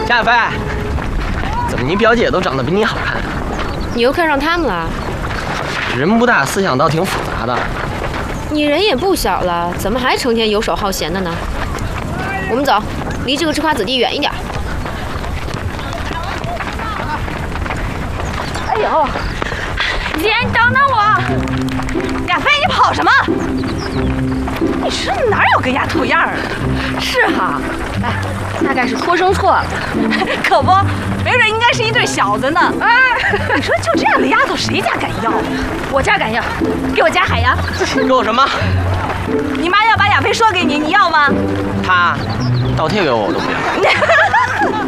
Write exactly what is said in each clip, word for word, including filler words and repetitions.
夏飞，怎么你表姐都长得比你好看？ 你又看上他们了？ 人不大，思想倒挺复杂的。 你人也不小了，怎么还成天游手好闲的呢？我们走，离这个吃瓜子地远一点。 哎呦，姐，你等等我！亚飞，你跑什么？你说你哪有个丫头样啊？是哈，哎，大概是托生错了，可不，没准应该是一对小子呢。哎，你说就这样的丫头，谁家敢要？我家敢要，给我家海洋。 给我什么？ 你妈要把亚飞说给你，你要吗？ 她倒贴给我，我都不要。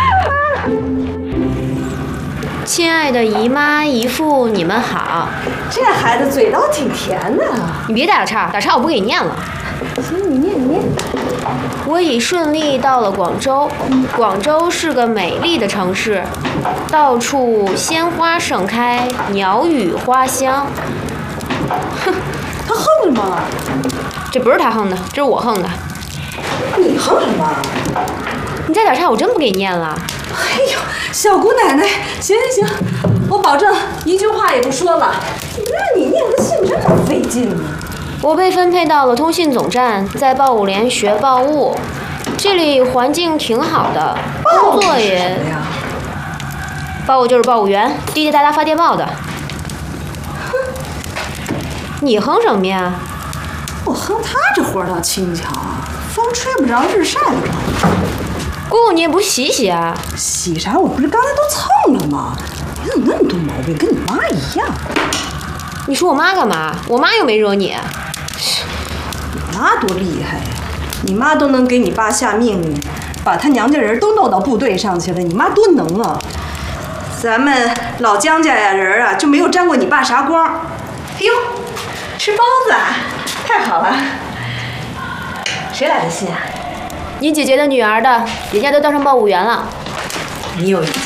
亲爱的姨妈姨父，你们好。 这孩子嘴倒挺甜的。 你别打岔，打岔我不给你念了。 行，你念你念。 我已顺利到了广州。广州是个美丽的城市，到处鲜花盛开，鸟语花香。 哼，他横着吗？ 这不是他横的，这是我横的。 你横什么？ 你再打岔，我真不给你念了。 哎呦，小姑奶奶，行行行，我保证一句话也不说了。让你念个信这么费劲呢？ 我被分配到了通信总站，在报务连学报务，这里环境挺好的，工作也……报务就是报务员，滴滴答答发电报的。 哼， 你哼什么呀？ 我哼他这活倒轻巧啊，风吹不着，日晒不着。 姑姑，你也不洗洗啊？ 洗啥？我不是刚才都蹭了吗？你怎么那么多毛病，跟你妈一样？ 你说我妈干嘛？我妈又没惹你。 你妈多厉害呀！你妈都能给你爸下命令，把他娘家人都弄到部队上去了。你妈多能啊！咱们老姜家呀人啊就没有沾过你爸啥光。哎呦，吃包子啊！太好了。谁来的信啊？ 你姐姐的女儿的，人家都当上报务员了。 你有意见？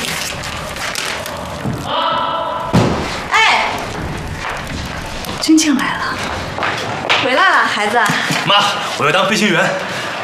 哎，军庆来了，回来了，孩子。 妈，我要当飞行员。